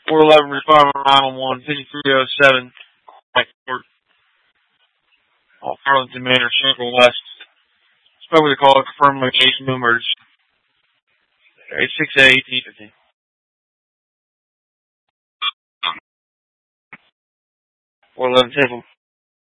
411 responding on 1, 5307, Court, off Arlington Manor, Circle West. Spoke with the caller, confirmed location, no emergency. 868-1815. 411 Temple.